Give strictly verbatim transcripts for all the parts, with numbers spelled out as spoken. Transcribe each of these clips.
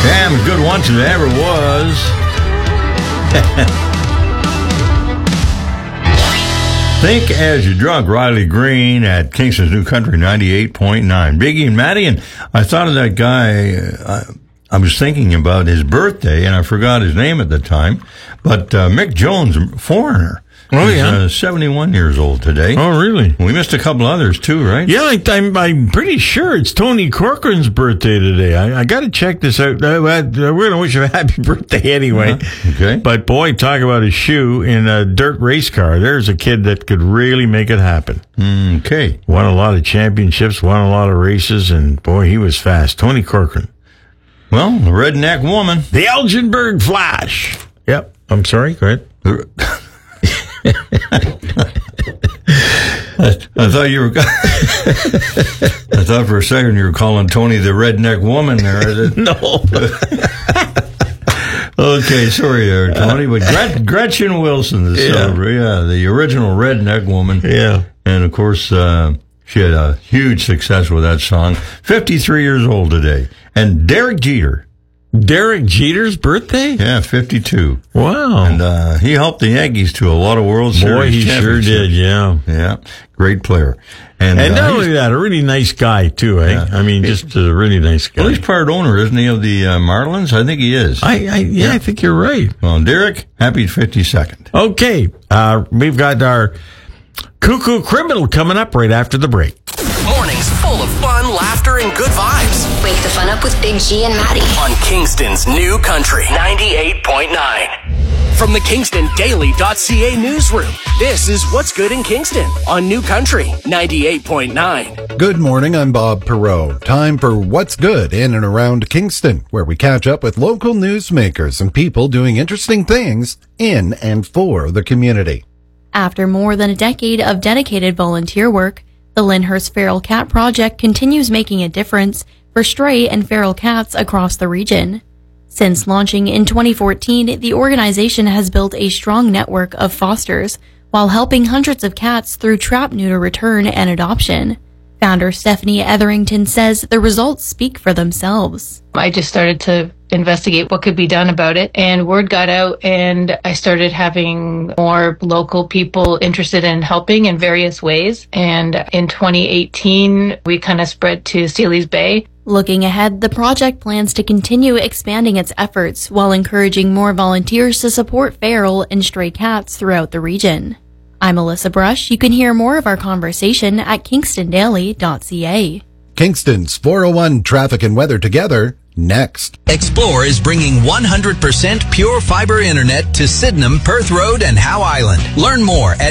Damn good once it ever was. Think as you're drunk, Riley Green at Kingston's New Country ninety-eight point nine. Biggie and Maddie, and I thought of that guy. Uh, I was thinking about his birthday, and I forgot his name at the time. But uh, Mick Jones, Foreigner. Oh, He's, yeah. uh, seventy-one years old today. Oh, really? We missed a couple others, too, right? Yeah, I, I'm, I'm pretty sure it's Tony Corcoran's birthday today. I, I got to check this out. Uh, uh, we're going to wish him a happy birthday anyway. Uh-huh. Okay. But, boy, talk about a shoe in a dirt race car. There's a kid that could really make it happen. Okay. Won a lot of championships, won a lot of races, and, boy, he was fast. Tony Corcoran. Well, the redneck woman. The Elginberg Flash. Yep. I'm sorry. Go ahead. I, I thought you were. I thought for a second you were calling Tony the redneck woman there. No. Okay, sorry there, Tony. But Gret- Gretchen Wilson, the Yeah. celebrity, yeah, the original redneck woman. Yeah. And of course, uh, she had a huge success with that song. fifty-three years old today. And Derek Jeter. Derek Jeter's birthday? Yeah, fifty-two. Wow. And uh, he helped the Yankees to a lot of World Series Boy, he sure championships. did, yeah. Yeah, great player. And, And uh, not he's- only that, a really nice guy, too, eh? Yeah. I mean, just a really nice guy. Well, he's part owner, isn't he, of the uh, Marlins? I think he is. I, I yeah, Yeah. I think you're right. Well, Derek, happy fifty-second. Okay, uh, we've got our Cuckoo Criminal coming up right after the break. Mornings full of fun, laughter, and good vibes. Wake the fun up with Big G and Maddie. On Kingston's New Country ninety-eight point nine. From the Kingston Daily dot C A newsroom, this is What's Good in Kingston on New Country ninety-eight point nine. Good morning, I'm Bob Perot. Time for What's Good in and around Kingston, where we catch up with local newsmakers and people doing interesting things in and for the community. After more than a decade of dedicated volunteer work, the Lyndhurst Feral Cat Project continues making a difference for stray and feral cats across the region. Since launching in twenty fourteen, the organization has built a strong network of fosters while helping hundreds of cats through trap, neuter, return, and adoption. Founder Stephanie Etherington says the results speak for themselves. I just started to investigate what could be done about it, and word got out, and I started having more local people interested in helping in various ways. And in twenty eighteen, we kind of spread to Steely's Bay. Looking ahead, the project plans to continue expanding its efforts while encouraging more volunteers to support feral and stray cats throughout the region. I'm Alyssa Brush. You can hear more of our conversation at Kingston Daily dot C A. Kingston's four oh one Traffic and Weather together, next. Explore is bringing one hundred percent pure fiber internet to Sydenham, Perth Road, and Howe Island. Learn more at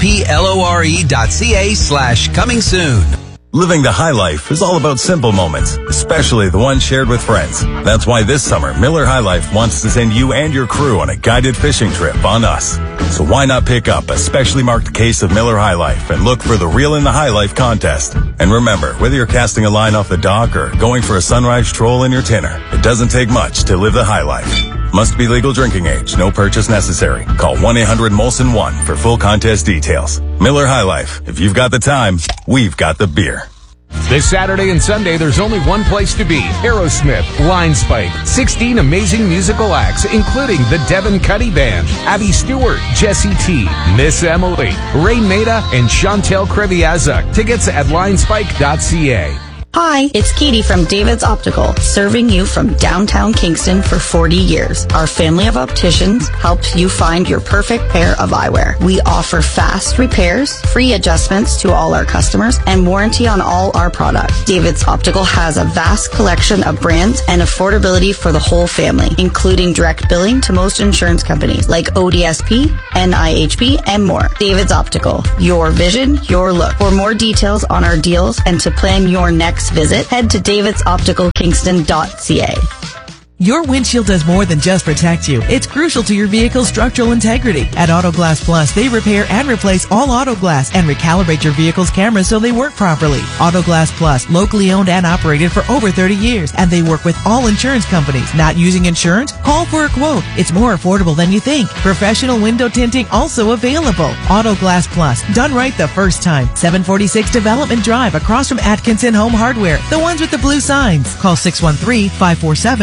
xplore.ca slash coming soon. Living the high life is all about simple moments, especially the ones shared with friends. That's why this summer, Miller High Life wants to send you and your crew on a guided fishing trip on us. So why not pick up a specially marked case of Miller High Life and look for the Reel in the High Life contest. And remember, whether you're casting a line off the dock or going for a sunrise stroll in your tinner, it doesn't take much to live the high life. Must be legal drinking age. No purchase necessary. Call one eight hundred Molson one for full contest details. Miller High Life. If you've got the time, we've got the beer. This Saturday and Sunday, there's only one place to be. Aerosmith, Line Spike, sixteen amazing musical acts, including the Devin Cuddy Band, Abby Stewart, Jesse T, Miss Emily, Ray Maida, and Chantel Kreviazuk. Tickets at line spike dot c a. Hi, it's Katie from David's Optical, serving you from downtown Kingston for forty years. Our family of opticians helps you find your perfect pair of eyewear. We offer fast repairs, free adjustments to all our customers, and warranty on all our products. David's Optical has a vast collection of brands and affordability for the whole family, including direct billing to most insurance companies like O D S P, N I H B, and more. David's Optical, your vision, your look. For more details on our deals and to plan your next visit, head to davids optical kingston dot c a. Your windshield does more than just protect you. It's crucial to your vehicle's structural integrity. At Auto Glass Plus, they repair and replace all auto glass and recalibrate your vehicle's cameras so they work properly. Auto Glass Plus, locally owned and operated for over thirty years, and they work with all insurance companies. Not using insurance? Call for a quote. It's more affordable than you think. Professional window tinting also available. Auto Glass Plus, done right the first time. seven forty-six Development Drive, across from Atkinson Home Hardware, the ones with the blue signs. Call six one three, five four seven, four nine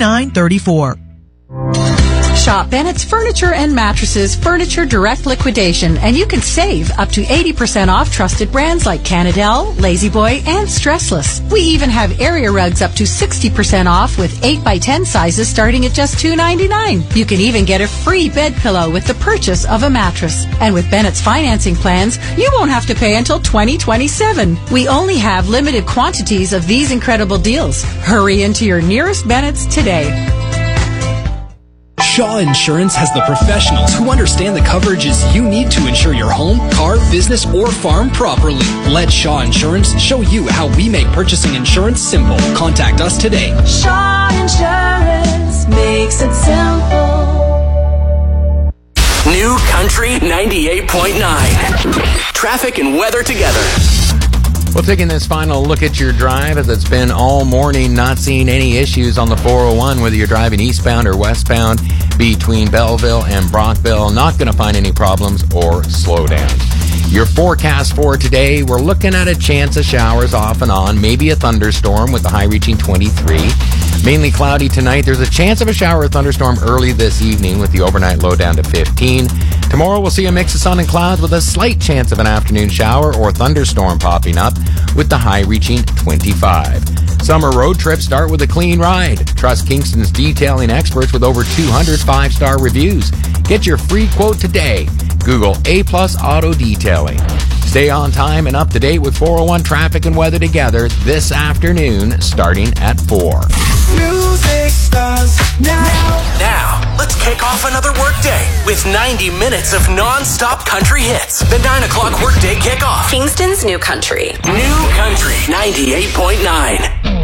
nine three four. Shop Bennett's Furniture and Mattresses Furniture Direct Liquidation, and you can save up to eighty percent off trusted brands like Canadell, La-Z-Boy, and Stressless. We even have area rugs up to sixty percent off with eight by ten sizes starting at just two ninety-nine. You can even get a free bed pillow with the purchase of a mattress. And with Bennett's financing plans, you won't have to pay until twenty twenty-seven. We only have limited quantities of these incredible deals. Hurry into your nearest Bennett's today. Shaw Insurance has the professionals who understand the coverages you need to insure your home, car, business, or farm properly. Let Shaw Insurance show you how we make purchasing insurance simple. Contact us today. Shaw Insurance makes it simple. New Country ninety-eight point nine. Traffic and weather together. Well, taking this final look at your drive, as it's been all morning, not seeing any issues on the four oh one, whether you're driving eastbound or westbound between Belleville and Brockville. Not going to find any problems or slowdowns. Your forecast for today, we're looking at a chance of showers off and on, maybe a thunderstorm with the high reaching twenty-three. Mainly cloudy tonight. There's a chance of a shower or thunderstorm early this evening with the overnight low down to fifteen. Tomorrow we'll see a mix of sun and clouds with a slight chance of an afternoon shower or thunderstorm popping up with the high reaching twenty-five. Summer road trips start with a clean ride. Trust Kingston's detailing experts with over two hundred five-star reviews. Get your free quote today. Google A Plus Auto Detailing. Stay on time and up to date with four oh one traffic and weather together this afternoon starting at four. Music starts now. Now, let's kick off another workday with ninety minutes of non-stop country hits. The nine o'clock workday kickoff. Kingston's New Country. New Country ninety-eight point nine.